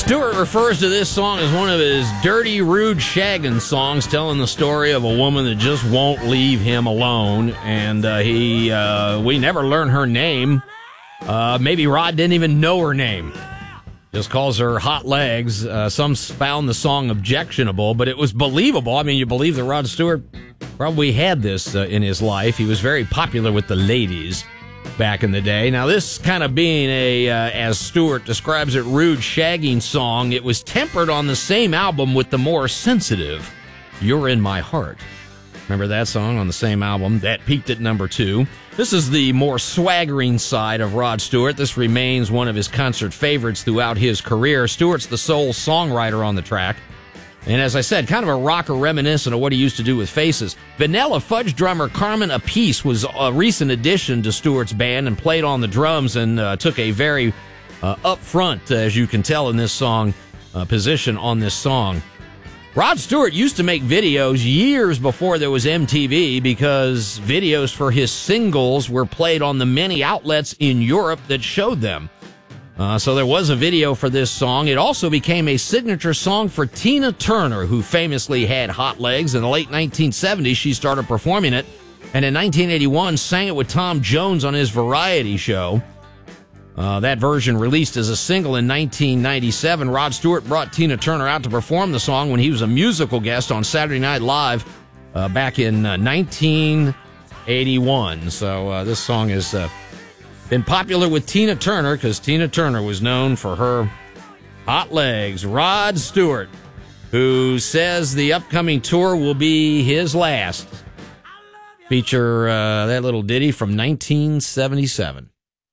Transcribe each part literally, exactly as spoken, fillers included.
Stewart refers to this song as one of his dirty, rude shagging songs, telling the story of a woman that just won't leave him alone. And uh, he, uh, we never learned her name. Uh, maybe Rod didn't even know her name. Just calls her Hot Legs. Uh, some found the song objectionable, but it was believable. I mean, you believe that Rod Stewart probably had this uh, in his life. He was very popular with the ladies back in the day. Now, this kind of being a, uh, as Stewart describes it, rude shagging song, it was tempered on the same album with the more sensitive You're in My Heart. Remember that song on the same album? That peaked at number two. This is the more swaggering side of Rod Stewart. This remains one of his concert favorites throughout his career. Stewart's the sole songwriter on the track. And as I said, kind of a rocker reminiscent of what he used to do with Faces. Vanilla Fudge drummer Carmen Appice was a recent addition to Stewart's band and played on the drums and uh, took a very uh, upfront, as you can tell in this song, uh, position on this song. Rod Stewart used to make videos years before there was M T V because videos for his singles were played on the many outlets in Europe that showed them. Uh, so there was a video for this song. It also became a signature song for Tina Turner, who famously had hot legs. In the late nineteen seventies, she started performing it, and in nineteen eighty-one sang it with Tom Jones on his variety show. Uh, that version released as a single in nineteen ninety-seven. Rod Stewart brought Tina Turner out to perform the song when he was a musical guest on Saturday Night Live uh, back in uh, nineteen eighty-one. So uh, this song has uh, been popular with Tina Turner because Tina Turner was known for her hot legs. Rod Stewart, who says the upcoming tour will be his last, feature uh, that little ditty from nineteen seventy-seven.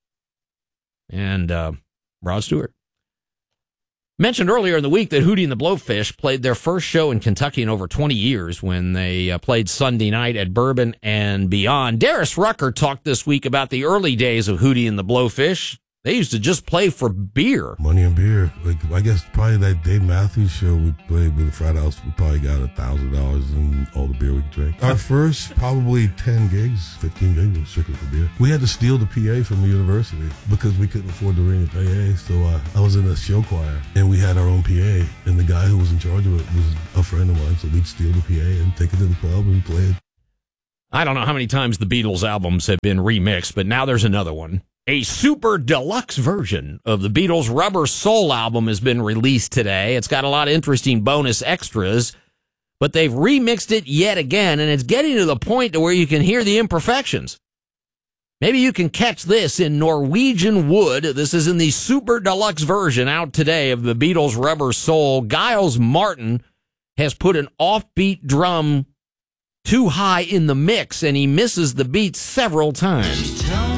And uh, Rod Stewart. Mentioned earlier in the week that Hootie and the Blowfish played their first show in Kentucky in over twenty years when they uh, played Sunday night at Bourbon and Beyond. Darius Rucker talked this week about the early days of Hootie and the Blowfish. They used to just play for beer. Money and beer. Like, I guess probably that Dave Matthews show we played with the frat house, we probably got a thousand dollars in all the beer we could drink. Our first probably ten gigs, fifteen gigs was strictly for beer. We had to steal the P A from the university because we couldn't afford to ring the P A. So uh, I was in a show choir and we had our own P A, and the guy who was in charge of it was a friend of mine. So we'd steal the P A and take it to the club and play it. I don't know how many times the Beatles albums have been remixed, but now there's another one. A super deluxe version of the Beatles' Rubber Soul album has been released today. It's got a lot of interesting bonus extras, but they've remixed it yet again, and it's getting to the point to where you can hear the imperfections. Maybe you can catch this in Norwegian Wood. This is in the super deluxe version out today of the Beatles' Rubber Soul. Giles Martin has put an offbeat drum too high in the mix, and he misses the beat several times.